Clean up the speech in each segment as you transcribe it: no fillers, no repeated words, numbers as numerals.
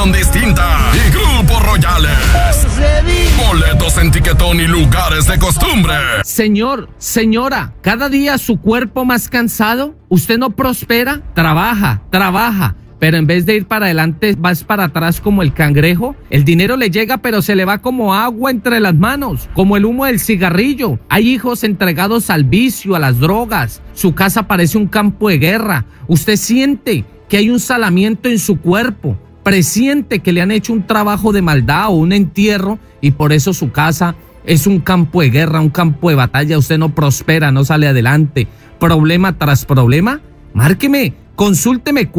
versión distinta y Grupo Royales. Boletos en Tiquetón y lugares de costumbre. Señor, señora, cada día su cuerpo más cansado, usted no prospera, trabaja, pero en vez de ir para adelante vas para atrás como el cangrejo. El dinero le llega pero se le va como agua entre las manos, como el humo del cigarrillo. Hay hijos entregados al vicio, a las drogas. Su casa parece un campo de guerra. Usted siente que hay un salamiento en su cuerpo, presiente que le han hecho un trabajo de maldad o un entierro y por eso su casa es un campo de guerra, un campo de batalla. Usted no prospera, no sale adelante. Problema tras problema. Márqueme. Consúlteme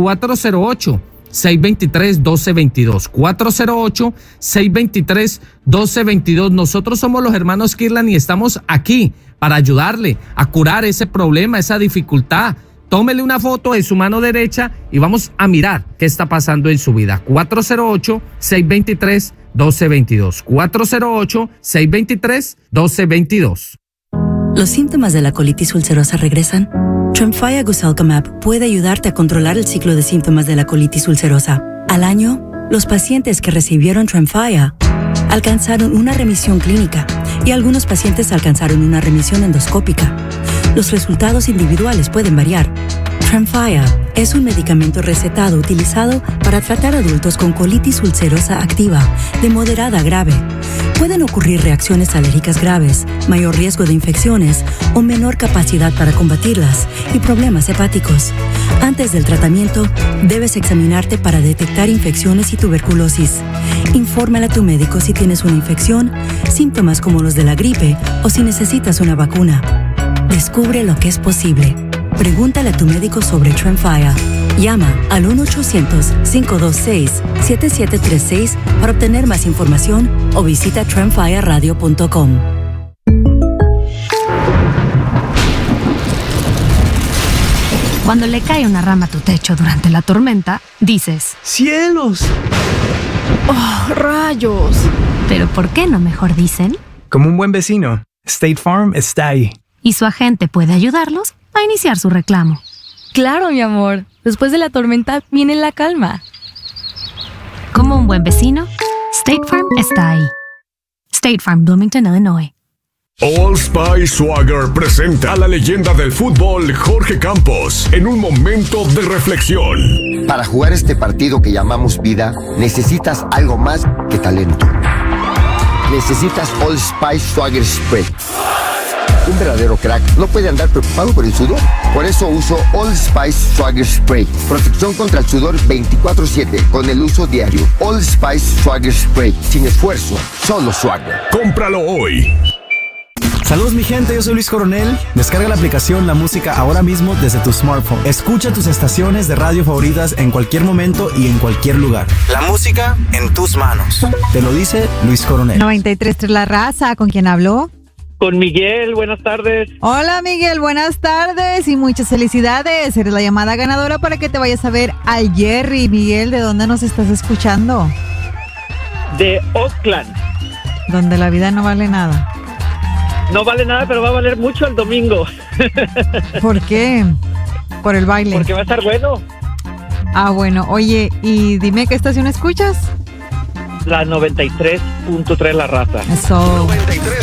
408-623-1222. 408-623-1222. Nosotros somos los hermanos Kirlan y estamos aquí para ayudarle a curar ese problema, esa dificultad. Tómele una foto de su mano derecha y vamos a mirar qué está pasando en su vida. 408-623-1222. 408-623-1222. ¿Los síntomas de la colitis ulcerosa regresan? Tremfya Guselkumab puede ayudarte a controlar el ciclo de síntomas de la colitis ulcerosa. Al año, los pacientes que recibieron Tremfya alcanzaron una remisión clínica y algunos pacientes alcanzaron una remisión endoscópica. Los resultados individuales pueden variar. Tremfya es un medicamento recetado utilizado para tratar adultos con colitis ulcerosa activa de moderada a grave. Pueden ocurrir reacciones alérgicas graves, mayor riesgo de infecciones o menor capacidad para combatirlas y problemas hepáticos. Antes del tratamiento, debes examinarte para detectar infecciones y tuberculosis. Infórmale a tu médico si tienes una infección, síntomas como los de la gripe o si necesitas una vacuna. Descubre lo que es posible. Pregúntale a tu médico sobre Tremfya. Llama al 1-800-526-7736 para obtener más información o visita tremfyaradio.com. Cuando le cae una rama a tu techo durante la tormenta, dices: ¡cielos! ¡Oh, rayos! Pero ¿por qué no mejor dicen? Como un buen vecino, State Farm está ahí. Y su agente puede ayudarlos a iniciar su reclamo. Claro, mi amor. Después de la tormenta viene la calma. Como un buen vecino, State Farm está ahí. State Farm, Bloomington, Illinois. Old Spice Swagger presenta a la leyenda del fútbol Jorge Campos en un momento de reflexión. Para jugar este partido que llamamos vida, necesitas algo más que talento. Necesitas Old Spice Swagger Spray. Un verdadero crack no puede andar preocupado por el sudor. Por eso uso Old Spice Swagger Spray. Protección contra el sudor 24/7 con el uso diario. Old Spice Swagger Spray. Sin esfuerzo, solo Swagger. Cómpralo hoy. Saludos mi gente, yo soy Luis Coronel. Descarga la aplicación La Música ahora mismo desde tu smartphone. Escucha tus estaciones de radio favoritas en cualquier momento y en cualquier lugar. La música en tus manos. Te lo dice Luis Coronel. 93.3 La Raza, ¿con quién habló? Con Miguel, buenas tardes. Hola Miguel, buenas tardes y muchas felicidades. Eres la llamada ganadora para que te vayas a ver al Jerry. Miguel, ¿de dónde nos estás escuchando? De Oakland. Donde la vida no vale nada. No vale nada, pero va a valer mucho el domingo. ¿Por qué? ¿Por el baile? Porque va a estar bueno. Ah, bueno. Oye, y dime, ¿qué estación escuchas? La 93.3 La Raza. Eso. 93.